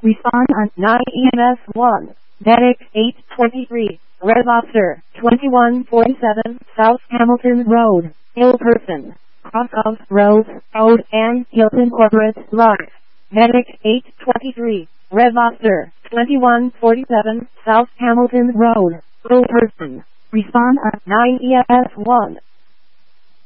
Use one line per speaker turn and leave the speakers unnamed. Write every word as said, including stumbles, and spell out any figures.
Respond on nine E M S one. Medic eight twenty-three. Red Lobster twenty-one forty-seven South Hamilton Road. Ill person. Cross of Rose Road and Hilton Corporate Live. Medic eight twenty-three. Red Lobster twenty-one forty-seven South Hamilton Road. Ill person. Respond on nine E M S one.